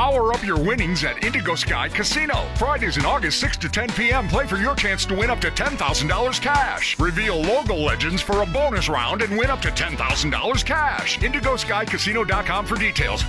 Power up your winnings at Indigo Sky Casino. Fridays in August 6 to 10 p.m. Play for your chance to win up to $10,000 cash. Reveal logo legends for a bonus round and win up to $10,000 cash. IndigoSkyCasino.com for details.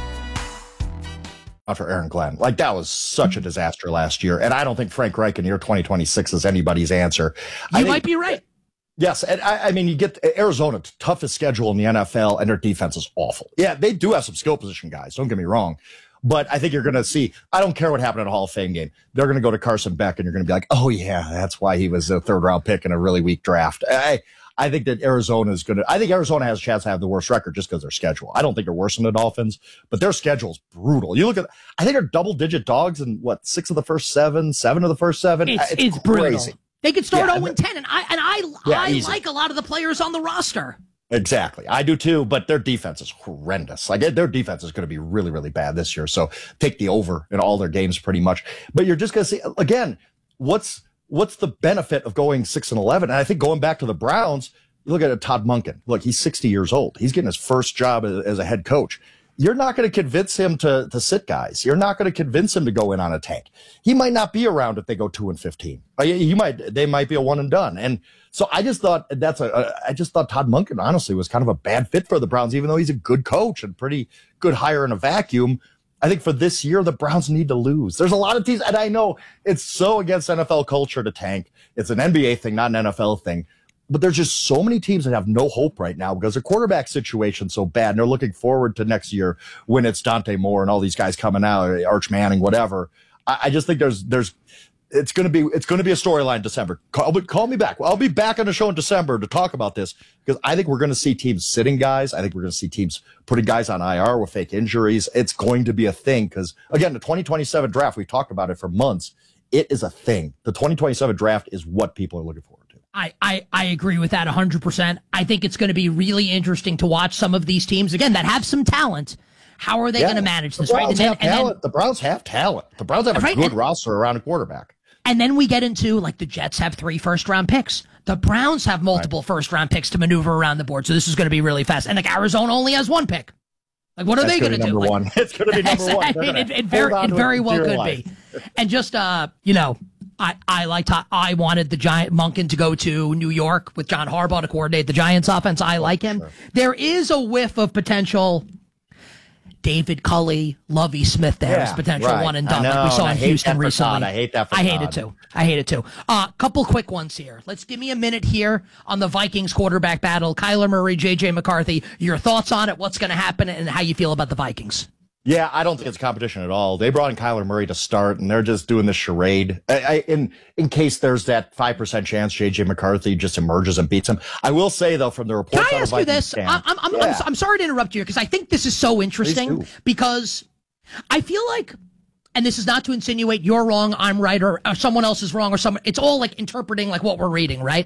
For Aaron Glenn. Like, that was such a disaster last year. And I don't think Frank Reich in year 2026 is anybody's answer. You might be right. Yes. And I mean, you get Arizona, toughest schedule in the NFL, and their defense is awful. Yeah, they do have some skill position guys. Don't get me wrong. But I think you're going to see, I don't care what happened at a Hall of Fame game. They're going to go to Carson Beck and you're going to be like, oh, yeah, that's why he was a third round pick in a really weak draft. I think that Arizona is going to, I think Arizona has a chance to have the worst record just because their schedule. I don't think they're worse than the Dolphins, but their schedule is brutal. You look at, I think they're double digit dogs in what, 6 of the first 7, 7 of the first 7. It's crazy. Brutal. They could start 0-10, and I like a lot of the players on the roster. Exactly. I do too, but their defense is horrendous. Like, their defense is going to be really, really bad this year. So take the over in all their games pretty much. But you're just going to see, again, what's the benefit of going 6-11? And I think going back to the Browns, you look at Todd Monken. Look, he's 60 years old. He's getting his first job as a head coach. You're not going to convince him to sit guys. You're not going to convince him to go in on a tank. He might not be around if they go 2-15. They might be a one and done. And so I just thought Todd Monken honestly was kind of a bad fit for the Browns, even though he's a good coach and pretty good hire in a vacuum. I think for this year, the Browns need to lose. There's a lot of teams, and I know it's so against NFL culture to tank. It's an NBA thing, not an NFL thing. But there's just so many teams that have no hope right now because their quarterback situation's so bad. And they're looking forward to next year when it's Dante Moore and all these guys coming out, Arch Manning, whatever. I just think it's going to be a storyline in December. Call me back. I'll be back on the show in December to talk about this because I think we're going to see teams sitting guys. I think we're going to see teams putting guys on IR with fake injuries. It's going to be a thing because, again, the 2027 draft, we've talked about it for months. It is a thing. The 2027 draft is what people are looking forward to. I agree with that 100%. I think it's going to be really interesting to watch some of these teams, again, that have some talent. How are they going to manage this? Right? The Browns have talent. The Browns have a good roster around a quarterback. And then we get into, like, the Jets have 3 first-round picks. The Browns have multiple first-round picks to maneuver around the board. So this is going to be really fast. And, like, Arizona only has 1 pick. Like, what are they going to do? Number one. It's going to be number one. I mean, it very well could be. And just, I wanted the Giant Monken to go to New York with John Harbaugh to coordinate the Giants offense. I like him. Sure. There is a whiff of potential David Culley, Lovie Smith there as potential one and done, like we saw in Houston recently. I hate that for I hate it too. Couple quick ones here. Let's give me a minute here on the Vikings quarterback battle. Kyler Murray, J.J. McCarthy. Your thoughts on it, what's going to happen, and how you feel about the Vikings. Yeah, I don't think it's competition at all. They brought in Kyler Murray to start, and they're just doing this charade. In case there's that 5% chance J.J. McCarthy just emerges and beats him. I will say, though, from the reports Can I ask you this? I'm sorry to interrupt you, because I think this is so interesting, because I feel like, and this is not to insinuate you're wrong, I'm right, or someone else is wrong, or someone, it's all like interpreting like what we're reading, right?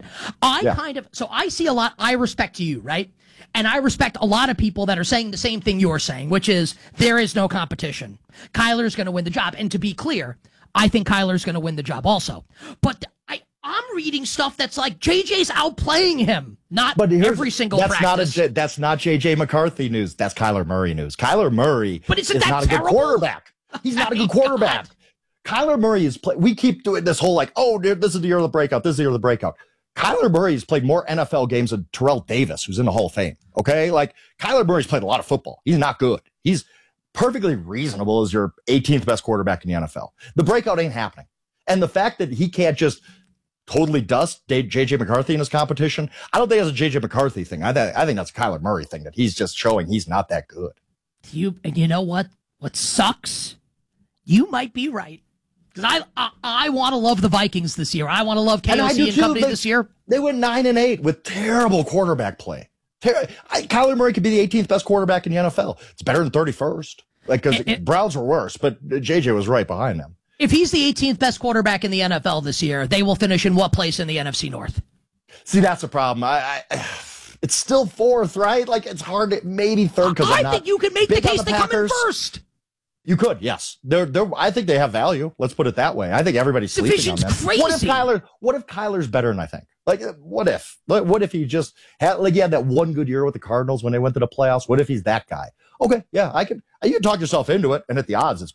So I see a lot, I respect you, right? And I respect a lot of people that are saying the same thing you're saying, which is there is no competition. Kyler's going to win the job. And to be clear, I think Kyler's going to win the job also. But I'm reading stuff that's like JJ's outplaying him, not every single practice. That's not JJ McCarthy news. That's Kyler Murray news. Kyler Murray is not a good quarterback. He's not a good quarterback. Kyler Murray is we keep doing this whole like, oh, this is the year of the breakout. This is the year of the breakout. Kyler Murray's played more NFL games than Terrell Davis, who's in the Hall of Fame. Okay? Like, Kyler Murray's played a lot of football. He's not good. He's perfectly reasonable as your 18th best quarterback in the NFL. The breakout ain't happening. And the fact that he can't just totally dust J.J. McCarthy in his competition, I don't think that's a J.J. McCarthy thing. I think that's a Kyler Murray thing, that he's just showing he's not that good. And you know what? What sucks? You might be right. Because I want to love the Vikings this year. I want to love KOC and company this year. They went 9-8 with terrible quarterback play. Kyler Murray could be the 18th best quarterback in the NFL. It's better than 31st. Because Browns were worse, but JJ was right behind them. If he's the 18th best quarterback in the NFL this year, they will finish in what place in the NFC North? See, that's the problem. It's still 4th, right? Like, it's hard to maybe 3rd because I think you can make the case they come in first. You could, yes. I think they have value. Let's put it that way. I think everybody's sleeping on them. Crazy. What if Kyler's better than I think? Like, what if? What if he just had that one good year with the Cardinals when they went to the playoffs? What if he's that guy? Okay, yeah, you can talk yourself into it, and at the odds,